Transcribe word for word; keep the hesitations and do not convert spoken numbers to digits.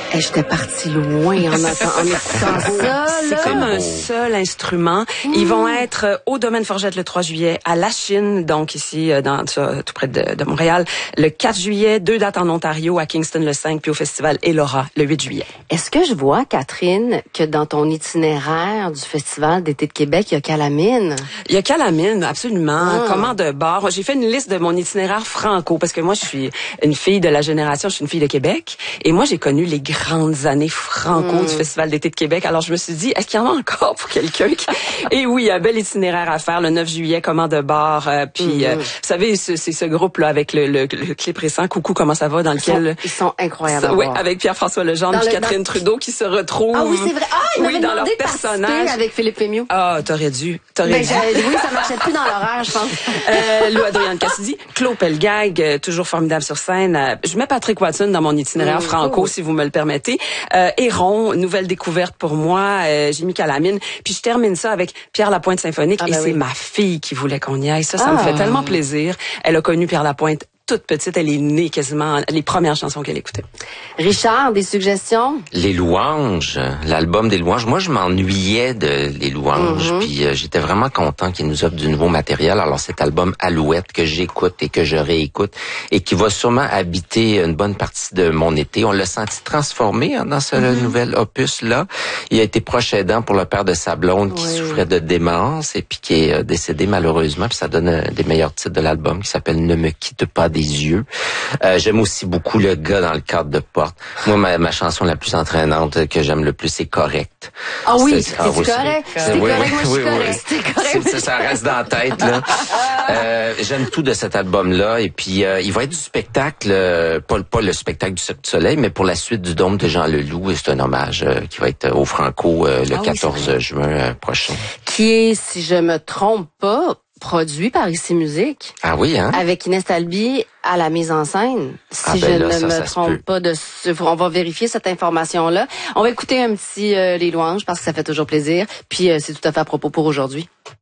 Hey, j'étais partie loin en, en écoutant ça. C'est comme un seul instrument. Mmh. Ils vont être au Domaine Forgette le trois juillet, à La Chine, donc ici, dans, tout près de, de Montréal, le quatre juillet, deux dates en Ontario, à Kingston le cinq, puis au Festival Elora le huit juillet. Est-ce que je vois, Catherine, que dans ton itinéraire du Festival d'été de Québec, il y a Calamine? Il y a Calamine, absolument. Ah. Comment de bar. J'ai fait une liste de mon itinéraire franco, parce que moi, je suis une fille de la génération, je suis une fille de Québec, et moi, j'ai connu les grandes années franco mmh. du Festival d'été de Québec. Alors, je me suis dit, est-ce qu'il y en a encore pour quelqu'un qui... Et oui, il y a un bel itinéraire à faire le neuf juillet, comment de bar. Euh, puis, mmh. euh, vous savez, c'est ce groupe-là avec le, le, le clip récent, Coucou, comment ça va, dans lequel... Ils sont, ils sont incroyables. Oui, avec Pierre-François Legendre et Catherine dans... Trudeau qui se retrouvent... Ah oui, c'est vrai. Ah, il oui, dans leur personnage. Avec Philippe Fémieux. Ah, t'aurais dû. T'aurais ben, dû. Oui, ça marchait plus dans l'horaire, je pense. euh, Lou Adrienne Cassidy, Claude Pelgag, euh, toujours formidable sur scène. Euh, je mets Patrick Watson dans mon itinéraire mmh, franco, oh. si vous me le permettez. Euh, Héron, nouvelle découverte pour moi. Euh, j'ai mis Calamine. Puis je termine ça avec Pierre Lapointe symphonique. Ah, ben et oui. c'est ma fille qui voulait qu'on y aille. Ça, ça ah. me fait tellement plaisir. Elle a connu Pierre Lapointe toute petite, elle est née quasiment les premières chansons qu'elle écoutait. Richard, des suggestions? Les louanges, l'album des louanges. Moi, je m'ennuyais de les louanges, mm-hmm. puis euh, j'étais vraiment content qu'ils nous offrent du nouveau matériel. Alors cet album Alouette que j'écoute et que je réécoute et qui va sûrement habiter une bonne partie de mon été. On l'a senti transformé hein, dans ce mm-hmm. nouvel opus-là. Il a été proche aidant pour le père de sa blonde qui oui. souffrait de démence et puis qui est euh, décédé malheureusement. Puis ça donne euh, des meilleurs titres de l'album qui s'appelle Ne me quitte pas des yeux. Euh, j'aime aussi beaucoup le gars dans le cadre de porte. Moi, ma, ma chanson la plus entraînante que j'aime le plus, c'est Correct. Ah oui, c'est correct. C'est oui, correct, moi je suis oui, correct. Oui. correct. Ça, ça reste dans la tête, là. euh, j'aime tout de cet album-là. Et puis, euh, il va être du spectacle, euh, pas, pas le spectacle du Cirque du Soleil, mais pour la suite du Dôme de Jean Leloup. Et c'est un hommage euh, qui va être au Franco euh, le ah quatorze oui, juin euh, prochain. Qui est, si je me trompe pas, produit par Ici Musique. Ah oui, hein? Avec Inès Talbi à la mise en scène. Si ah ben je là, ne ça, me ça trompe pas de ce, on va vérifier cette information-là. On va écouter un petit euh, Les Louanges parce que ça fait toujours plaisir. Puis euh, c'est tout à fait à propos pour aujourd'hui.